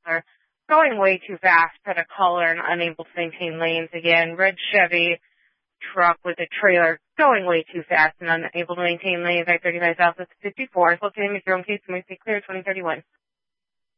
are going way too fast for the color and unable to maintain lanes. Again, red Chevy truck with a trailer going way too fast and unable to maintain lanes. I-35 South with 54. Locating Mr. Own Case, may be clear 2031.